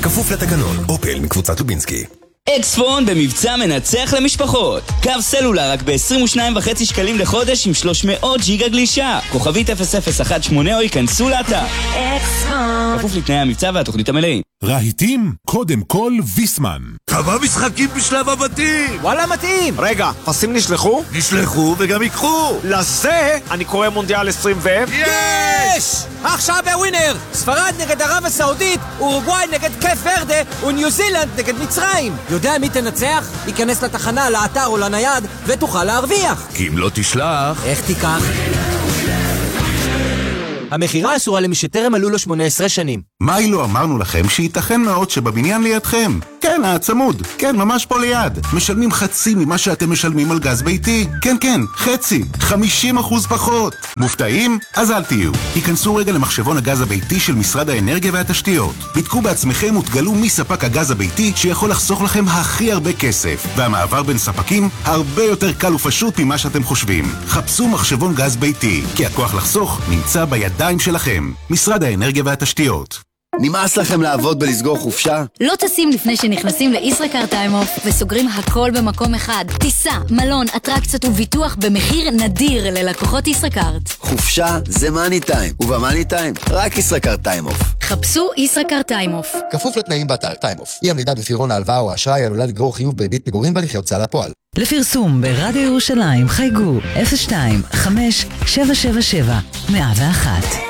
כפוף לתקנון. אופל מקבוצת לובינסקי. אקספון במבצע מנצח למשפחות. קו סלולר רק ב-22.5 שקלים לחודש עם 300 ג'יגה גלישה. כוכבית 0018 או ייכנסו לאתר. אקספון. כפוף לתנאי המבצע והתוכנית המלאים. רהיטים? קודם כל ויסמן. כמה משחקים בשלב הבתים. וואלה מתאים. רגע, פסים נשלחו? נשלחו וגם יקחו. לזה אני קורא מונדיאל 20 יש! עכשיו בווינר! ספרד נגד ערב הסעודית, אורוגוואי נגד קייפ ורדה וניו זילנד נגד מצרים. יודע מי תנצח? ייכנס לתחנה, לאתר או לנייד ותוכל להרוויח. כי אם לא תשלח... איך תיקח? המחירה אסורה למי שטרם מלאו לו 18 שנים. מה אילו אמרנו לכם שייתכן מאוד שבבניין לידכם? כן, הצמוד. כן, ממש פה ליד. משלמים חצי ממה שאתם משלמים על גז ביתי. כן, כן, חצי. 50% פחות. מופתעים? אז אל תהיו. היכנסו רגע למחשבון הגז הביתי של משרד האנרגיה והתשתיות. בדקו בעצמכם ותגלו מי ספק הגז הביתי שיכול לחסוך לכם הכי הרבה כסף. והמעבר בין ספקים הרבה יותר קל ופשוט ממה שאתם חושבים. חפשו מחשבון גז ביתי, כי הכוח לחסוך נמצא בידיים שלכם. משרד האנרגיה והתשתיות. נמאס לכם לעבוד ולסגור חופשה? לא טסים לפני שנכנסים לישראכרט טיים אוף וסוגרים הכל במקום אחד. טיסה, מלון, אטרקציות וביטוח במחיר נדיר ללקוחות ישראכרט. חופשה זה מאני טיים, ובמאני טיים רק ישראכרט טיים אוף. חפשו ישראכרט טיים אוף. כפוף לתנאים באתר טיים אוף. אי עמידה בפירעון ההלוואה או האשראי עלולה לגרור חיוב בריבית פיגורים בהליכי הוצאה לפועל. לפרסום ברדיו ירושלים חייגו 02-5777-101.